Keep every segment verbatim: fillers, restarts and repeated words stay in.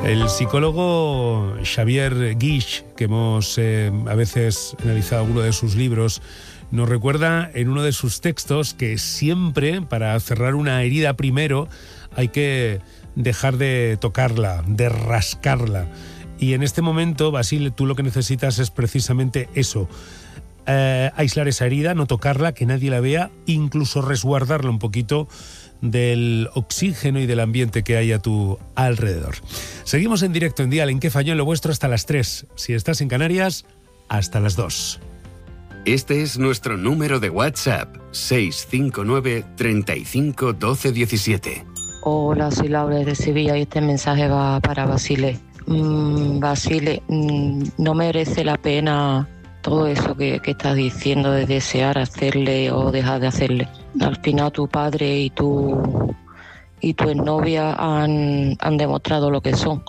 El psicólogo Xavier Guix, que hemos eh, a veces analizado alguno de sus libros, nos recuerda en uno de sus textos que siempre, para cerrar una herida primero, hay que dejar de tocarla, de rascarla. Y en este momento, Basile, tú lo que necesitas es precisamente eso. Eh, aislar esa herida, no tocarla, que nadie la vea, incluso resguardarla un poquito del oxígeno y del ambiente que hay a tu alrededor. Seguimos en directo en Dial, en ¿Qué falló en lo vuestro? Hasta las tres. Si estás en Canarias, hasta las dos. Este es nuestro número de WhatsApp, seis cinco nueve, treinta y cinco, doce diecisiete. Hola, soy Laura desde Sevilla y este mensaje va para Basile. Mm, Basile, mm, no merece la pena todo eso que, que estás diciendo de desear hacerle o dejar de hacerle. Al final tu padre y tu y tu exnovia han, han demostrado lo que son.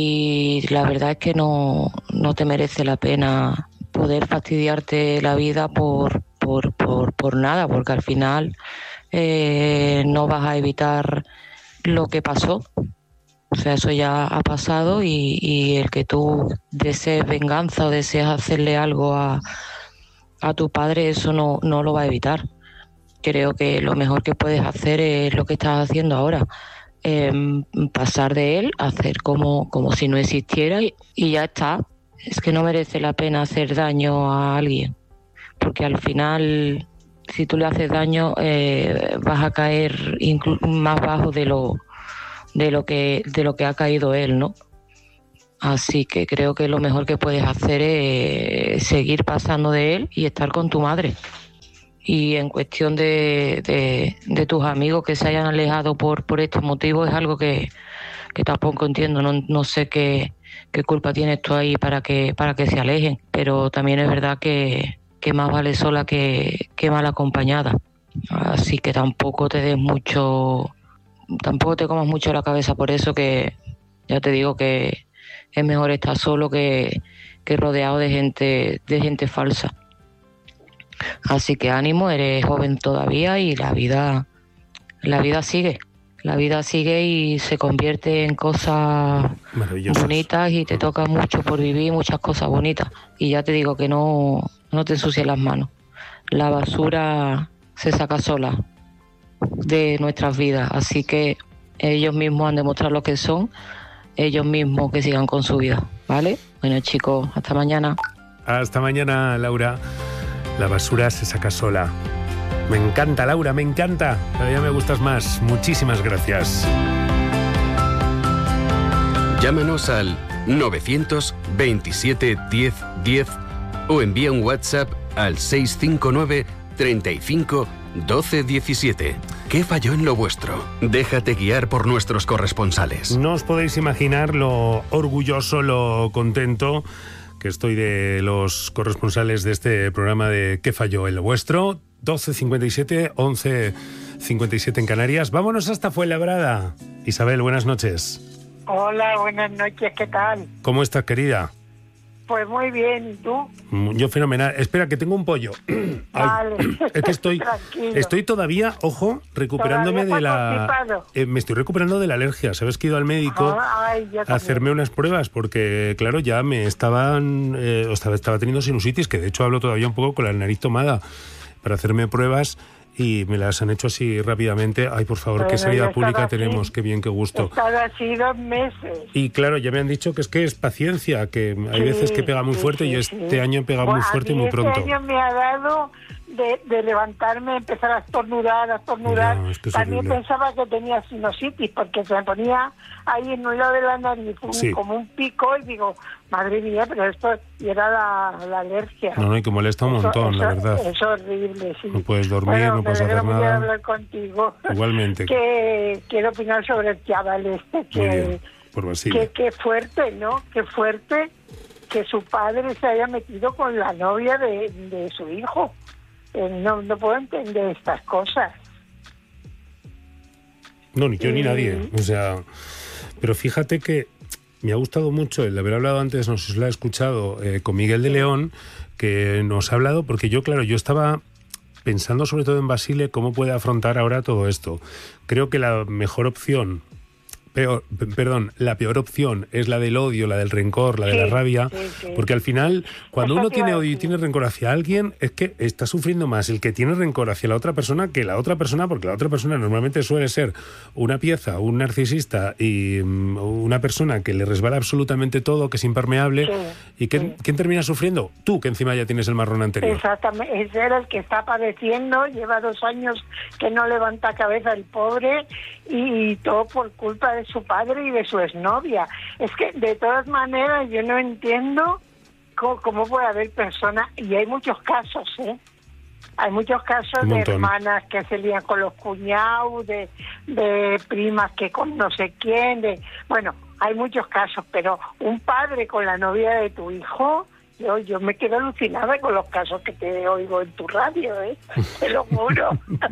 Y la verdad es que no, no te merece la pena poder fastidiarte la vida por, por, por, por nada, porque al final eh, no vas a evitar lo que pasó. O sea, eso ya ha pasado y, y el que tú desees venganza o deseas hacerle algo a, a tu padre, eso no, no lo va a evitar. Creo que lo mejor que puedes hacer es lo que estás haciendo ahora. Eh, pasar de él, hacer como, como si no existiera y, y ya está. Es que no merece la pena hacer daño a alguien, porque al final, si tú le haces daño, eh, vas a caer inclu- más bajo de lo de lo que de lo que ha caído él, ¿no? Así que creo que lo mejor que puedes hacer es seguir pasando de él y estar con tu madre. Y en cuestión de, de, de tus amigos que se hayan alejado por, por estos motivos, es algo que, que tampoco entiendo. No, no sé qué, qué culpa tienes tú ahí para que, para que se alejen, pero también es verdad que, que más vale sola que, que mal acompañada. Así que tampoco te des mucho, tampoco te comas mucho la cabeza por eso, que ya te digo que es mejor estar solo que, que rodeado de gente, de gente falsa. Así que ánimo, eres joven todavía y la vida, la vida sigue. La vida sigue y se convierte en cosas bonitas y te toca mucho por vivir, muchas cosas bonitas. Y ya te digo que no, no te ensucies las manos. La basura se saca sola de nuestras vidas. Así que ellos mismos han demostrado lo que son, ellos mismos que sigan con su vida, ¿vale? Bueno, chicos, hasta mañana. Hasta mañana, Laura. La basura se saca sola. Me encanta, Laura, me encanta. Cada día me gustas más. Muchísimas gracias. Llámanos al novecientos veintisiete diez diez o envía un WhatsApp al seis cinco nueve, treinta y cinco, doce diecisiete. ¿Qué falló en lo vuestro? Déjate guiar por nuestros corresponsales. No os podéis imaginar lo orgulloso, lo contento que estoy de los corresponsales de este programa de ¿Qué falló en lo vuestro? doce cincuenta y siete, once cincuenta y siete en Canarias. Vámonos hasta Fuenlabrada. Isabel, buenas noches. Hola, buenas noches, ¿qué tal? ¿Cómo estás, querida? Pues muy bien, ¿y tú? Yo fenomenal. Espera, que tengo un pollo. Vale. Ay, es que estoy, estoy todavía, ojo, recuperándome de la... Eh, me estoy recuperando de la alergia. ¿Sabes que he ido al médico Ay, a hacerme unas pruebas? Porque, claro, ya me estaban... Eh, estaba, estaba teniendo sinusitis, que de hecho hablo todavía un poco con la nariz tomada para hacerme pruebas y me las han hecho así rápidamente. Ay, por favor, bueno, qué sanidad pública así, tenemos, qué bien, qué gusto. He estado así dos meses. Y claro, ya me han dicho que es que es paciencia, que hay sí, veces que pega muy fuerte sí, y este sí. año pega bueno, muy fuerte y muy pronto. Este año me ha dado de, de levantarme, empezar a estornudar, a estornudar. No, es que es También horrible. Pensaba que tenía sinusitis porque se me ponía ahí en un lado de la nariz un, sí. como un pico y digo, madre mía, pero esto y era la, la alergia. No, no, y que molesta un montón, eso, la verdad. Es horrible, sí. No puedes dormir, bueno, no puedes hacer nada. hablar contigo. Igualmente. que quiero opinar sobre el chaval este que, por que, que fuerte, ¿no? Qué fuerte que su padre se haya metido con la novia de, de su hijo. Eh, no, no puedo entender estas cosas. No, ni yo y... ni nadie. O sea, pero fíjate que me ha gustado mucho el haber hablado antes, no sé si lo he escuchado, eh, con Miguel de León, que nos ha hablado, porque yo, claro, yo estaba pensando sobre todo en Basile, cómo puede afrontar ahora todo esto. Creo que la mejor opción peor, perdón, la peor opción es la del odio, la del rencor, la de sí, la rabia, sí, sí. Porque al final, cuando Eso uno tiene odio y tiene rencor hacia alguien, es que está sufriendo más el que tiene rencor hacia la otra persona que la otra persona, porque la otra persona normalmente suele ser una pieza, un narcisista y um, una persona que le resbala absolutamente todo, que es impermeable, sí, y ¿quién, sí. ¿quién termina sufriendo? Tú, que encima ya tienes el marrón anterior. Exactamente, es él el que está padeciendo, lleva dos años que no levanta cabeza el pobre, y, y todo por culpa de su padre y de su exnovia. Es que de todas maneras yo no entiendo cómo, cómo puede haber personas, y hay muchos casos, ¿eh? Hay muchos casos de hermanas que se lían con los cuñados, de, de primas que con no sé quién, de bueno, hay muchos casos, pero un padre con la novia de tu hijo, yo yo me quedo alucinada con los casos que te oigo en tu radio, ¿eh? Te lo juro.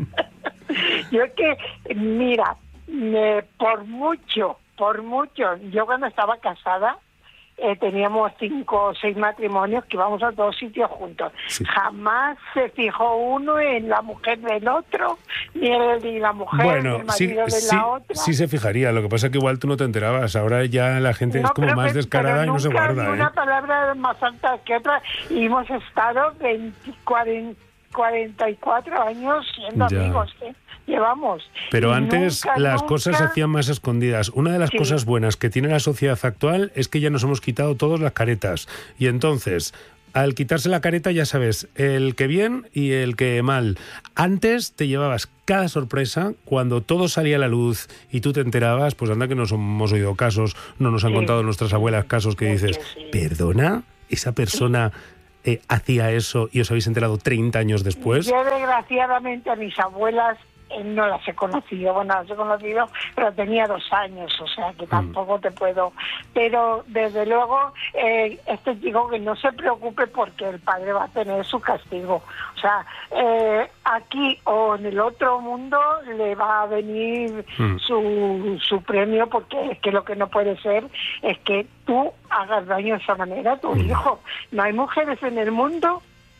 Yo es que, mira, me, por mucho, por mucho, yo cuando estaba casada, Eh, teníamos cinco o seis matrimonios que íbamos a todos sitios juntos. Sí. Jamás se fijó uno en la mujer del otro, ni el de la mujer, bueno, ni el marido sí, de sí, la otra. Sí se fijaría, lo que pasa es que igual tú no te enterabas. Ahora ya la gente no, es como pero, más descarada pero y no se guarda. Nunca una ¿eh? palabra más alta que otra, y hemos estado veinte, cuarenta, cuarenta y cuatro años siendo ya. amigos, ¿eh? Llevamos. Pero antes nunca, las nunca... cosas se hacían más escondidas. Una de las sí. cosas buenas que tiene la sociedad actual es que ya nos hemos quitado todas las caretas. Y entonces, al quitarse la careta, ya sabes, el que bien y el que mal. Antes te llevabas cada sorpresa cuando todo salía a la luz y tú te enterabas, pues anda que nos hemos oído casos, no nos han sí. contado nuestras abuelas casos que dices, sí. ¿perdona? ¿Esa persona... Sí. Eh, hacía eso y os habéis enterado treinta años después? Yo desgraciadamente a mis abuelas eh, no las he conocido, bueno, las he conocido, pero tenía dos años, o sea que tampoco mm. te puedo, pero desde luego eh, este chico que no se preocupe porque el padre va a tener su castigo, o sea, eh, aquí o en el otro mundo le va a venir mm. su, su premio, porque es que lo que no puede ser es que tú hagas daño de esa manera a tu mm. hijo. No hay mujeres en el mundo.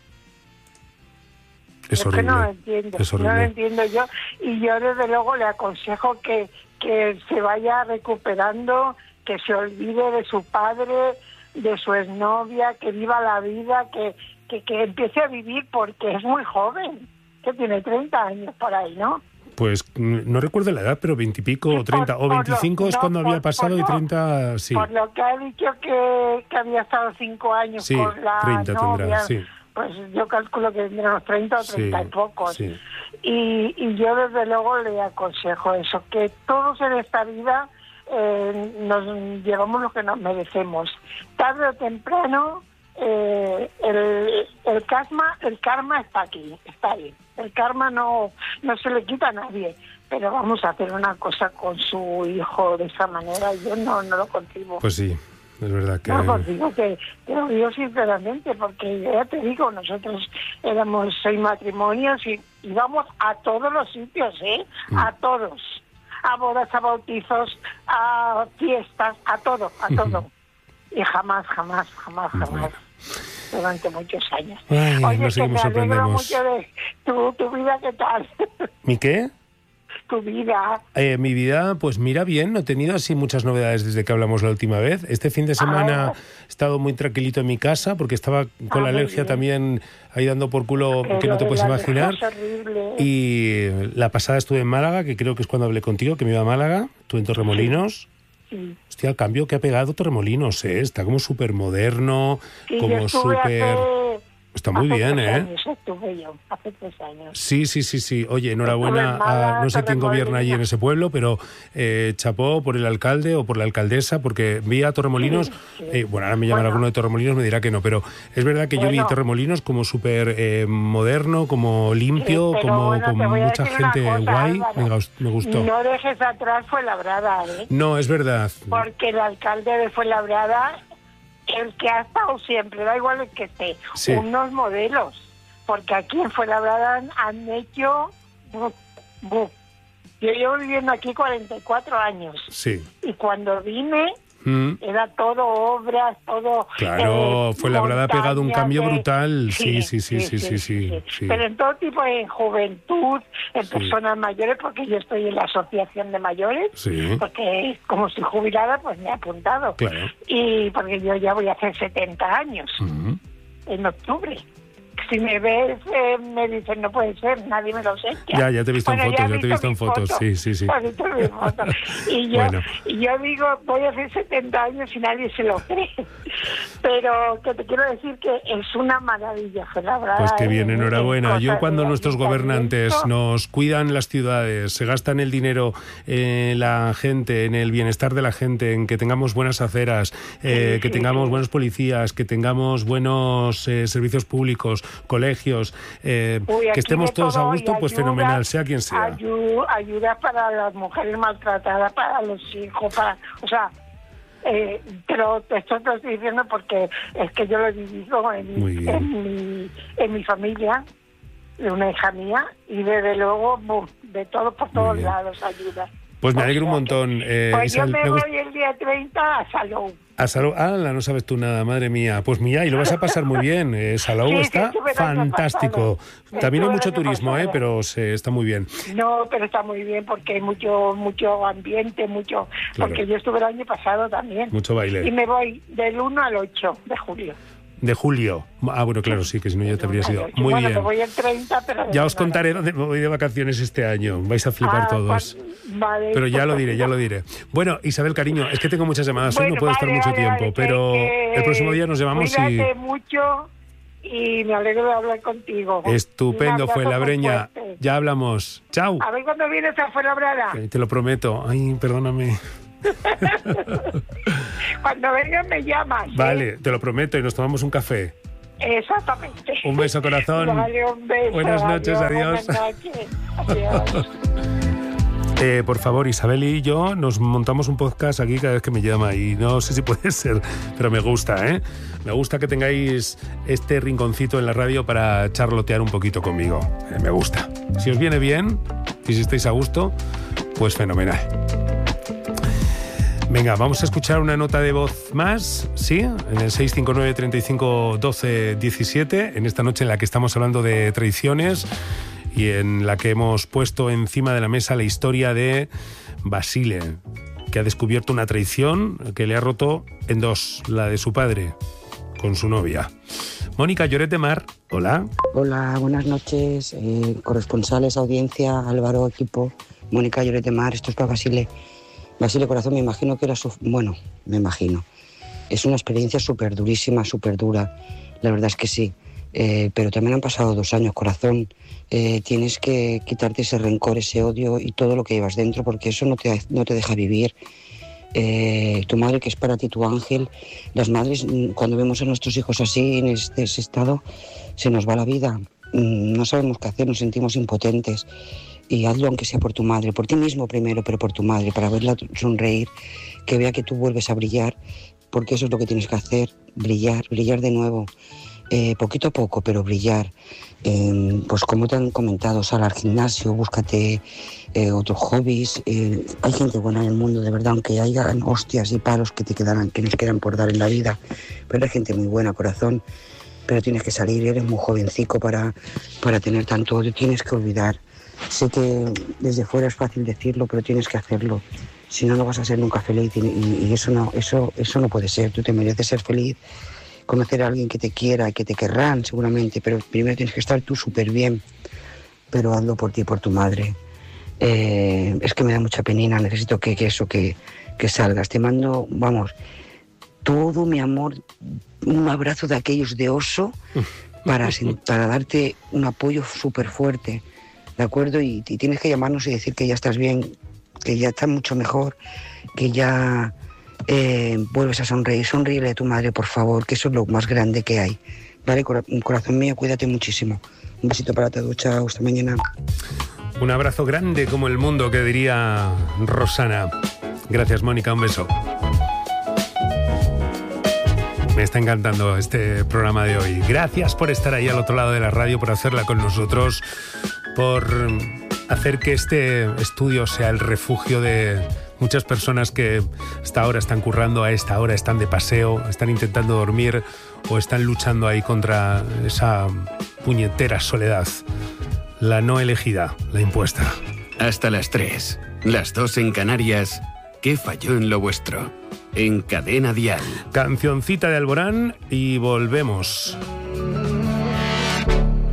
Es, es horrible. Que no lo entiendo, es horrible. No lo entiendo yo, y yo desde luego le aconsejo que, que se vaya recuperando, que se olvide de su padre, de su exnovia, que viva la vida, que, que, que empiece a vivir, porque es muy joven, que tiene treinta años por ahí, ¿no? Pues no recuerdo la edad, pero veintipico o treinta, o veinticinco es no, cuando por, había pasado y treinta, sí. Por lo que ha dicho que, que había estado cinco años sí, con la treinta novia, tendrá, sí. Pues yo calculo que tendrá unos treinta o treinta sí, y pocos. Sí. Y, y yo desde luego le aconsejo eso, que todos en esta vida eh, nos llevamos lo que nos merecemos. Tarde o temprano eh, el, el, karma, el karma está aquí, está ahí. El karma no, no se le quita a nadie, pero vamos a hacer una cosa con su hijo de esa manera, yo no, no lo concibo. Pues sí. Es verdad que... No, pues digo que te lo digo sinceramente, porque ya te digo, nosotros éramos seis matrimonios y íbamos a todos los sitios, ¿eh? Mm. A todos. A bodas, a bautizos, a fiestas, a todo, a todo. Y jamás, jamás, jamás, jamás. Bueno. Durante muchos años. Ay, Oye, nos que me alegro sorprendemos. mucho de tu, tu vida, ¿qué tal? ¿Mi qué? Tu vida. Eh, mi vida, pues mira bien, no he tenido así muchas novedades desde que hablamos la última vez. Este fin de semana ah. he estado muy tranquilito en mi casa porque estaba con ah, la alergia bien. también ahí dando por culo Pero que no te puedes imaginar. Y la pasada estuve en Málaga, que creo que es cuando hablé contigo, que me iba a Málaga, tú en Torremolinos. Sí. Sí. Hostia, el cambio que ha pegado Torremolinos, ¿eh? Está como súper moderno, sí, como súper... Hace... Está muy hace bien, tres ¿eh? Años, estuve yo, hace tres años. Sí, sí, sí, sí. Oye, enhorabuena a no sé quién gobierna allí en ese pueblo, pero eh, chapó por el alcalde o por la alcaldesa, porque vi a Torremolinos, sí, sí. Eh, bueno, ahora me llaman bueno. alguno de Torremolinos, me dirá que no, pero es verdad que bueno. yo vi Torremolinos como súper eh, moderno, como limpio, sí, como bueno, con mucha gente cosa, guay, me, me gustó. No dejes atrás Fuenlabrada, ¿eh? No, es verdad. Porque el alcalde de Fuenlabrada... El que ha estado siempre, da igual el que esté, sí. unos modelos, porque aquí en Fuenlabrada han, han hecho... Buh, buh. Yo llevo viviendo aquí cuarenta y cuatro años. Sí. Y cuando vine, Mm. Era todo obras, todo... Claro, eh, Fuenlabrada ha pegado un cambio de... brutal. Sí sí sí sí, sí, sí, sí, sí, sí, sí. Pero en todo tipo, en juventud, en sí. personas mayores, porque yo estoy en la asociación de mayores, sí. porque como soy jubilada, pues me he apuntado. Claro. Y porque yo ya voy a hacer setenta años, uh-huh. en octubre. Si me ves, eh, me dicen, no puede ser, nadie me lo sé. Ya, ya te he visto bueno, en fotos, ya, ya te he visto en fotos, foto. sí, sí, sí. Y yo, bueno. y yo digo, voy a hacer setenta años y nadie se lo cree. Pero que te quiero decir que es una maravilla, Fuenlabrada. Pues que bien, enhorabuena. Yo cuando nuestros gobernantes nos cuidan las ciudades, se gastan el dinero en la gente, en el bienestar de la gente, en que tengamos buenas aceras, eh, sí, que sí, tengamos sí. buenos policías, que tengamos buenos eh, servicios públicos, colegios, eh, Uy, que estemos todos a gusto, pues ayuda, fenomenal, sea quien sea. Ayuda, ayuda para las mujeres maltratadas, para los hijos, para, o sea, eh, pero esto te estoy diciendo porque es que yo lo he vivido en, en, mi, en mi familia, de una hija mía, y desde luego, boom, de todo por todos lados ayuda. Pues me alegro un montón. Eh, pues Isabel, yo me, me voy gust... el día treinta a Salou. A Salou, ah, no sabes tú nada, madre mía. Pues mira, y lo vas a pasar muy bien. Eh, Salou sí, está sí, fantástico. También hay mucho turismo, eh, pero se, está muy bien. No, pero está muy bien porque hay mucho mucho ambiente, mucho. Claro. Porque yo estuve el año pasado también. Mucho baile. Y me voy del uno al ocho de julio. De julio. Ah, bueno, claro, sí, que si no ya te habrías ido. Muy bueno, bien. Me voy el treinta, pero... Ya os contaré dónde me voy de vacaciones este año. Vais a flipar ah, todos. Vale. Pero ya lo diré, ya lo diré. Bueno, Isabel, cariño, es que tengo muchas llamadas, bueno, hoy no puedo vale, estar mucho vale, tiempo, vale, pero que... el próximo día nos llamamos Cuídate y... Cuídate mucho y me alegro de hablar contigo. Estupendo, Fuenlabreña. Ya hablamos. Chao. A ver cuándo vienes a Fuenlabrada. Te lo prometo. Ay, perdóname. Cuando vengas me llamas. Vale, ¿eh? Te lo prometo y nos tomamos un café. Exactamente. Un beso, corazón. Vale, un beso. Buenas noches, adiós. Buenas noches. Adiós. Eh, por favor, Isabel y yo nos montamos un podcast aquí cada vez que me llama y no sé si puede ser, pero me gusta, ¿eh? Me gusta que tengáis este rinconcito en la radio para charlotear un poquito conmigo. Eh, me gusta. Si os viene bien y si estáis a gusto, pues fenomenal. Venga, vamos a escuchar una nota de voz más, ¿sí? En el seis cinco nueve, treinta y cinco, doce, diecisiete, en esta noche en la que estamos hablando de traiciones y en la que hemos puesto encima de la mesa la historia de Basile, que ha descubierto una traición que le ha roto en dos, la de su padre con su novia. Mónica Lloret de Mar, hola. Hola, buenas noches, eh, corresponsales, audiencia, Álvaro, equipo, Mónica Lloret de Mar, esto es para Basile. Basile, corazón, me imagino que era su... Bueno, me imagino. Es una experiencia súper durísima, súper dura. La verdad es que sí. Eh, pero también han pasado dos años, corazón. Eh, tienes que quitarte ese rencor, ese odio y todo lo que llevas dentro, porque eso no te, no te deja vivir. Eh, tu madre, que es para ti tu ángel. Las madres, cuando vemos a nuestros hijos así, en este ese estado, se nos va la vida. No sabemos qué hacer, nos sentimos impotentes. Y hazlo aunque sea por tu madre, por ti mismo primero, pero por tu madre, para verla sonreír, que vea que tú vuelves a brillar, porque eso es lo que tienes que hacer, brillar, brillar de nuevo, eh, poquito a poco, pero brillar. Eh, pues como te han comentado, sal al gimnasio, búscate eh, otros hobbies. Eh, hay gente buena en el mundo, de verdad, aunque haya hostias y palos que te quedarán, que nos quedan por dar en la vida, pero hay gente muy buena, corazón. Pero tienes que salir, eres muy jovencico para, para tener tanto odio, tienes que olvidar. Sé que desde fuera es fácil decirlo, pero tienes que hacerlo. Si no, no vas a ser nunca feliz y, y, y eso, no, eso, eso no puede ser. Tú te mereces ser feliz, conocer a alguien que te quiera y que te querrán seguramente, pero primero tienes que estar tú súper bien. Pero hazlo por ti y por tu madre. Eh, es que me da mucha penina, necesito que, que eso, que, que salgas. Te mando, vamos, todo mi amor, un abrazo de aquellos de oso para, para darte un apoyo súper fuerte. ¿De acuerdo? Y, y tienes que llamarnos y decir que ya estás bien, que ya estás mucho mejor, que ya eh, vuelves a sonreír. Sonríele a tu madre, por favor, que eso es lo más grande que hay. Vale, Cor- corazón mío, cuídate muchísimo. Un besito para todos, chao, hasta mañana. Un abrazo grande como el mundo, que diría Rosana. Gracias, Mónica, un beso. Me está encantando este programa de hoy. Gracias por estar ahí al otro lado de la radio, por hacerla con nosotros, por hacer que este estudio sea el refugio de, Muchas personas que hasta ahora están currando, a esta hora están de paseo, están intentando dormir o están luchando ahí contra esa puñetera soledad. La no elegida, la impuesta. Hasta las tres, las dos en Canarias. ¿Qué falló en lo vuestro? En Cadena Dial. Cancioncita de Alborán y volvemos.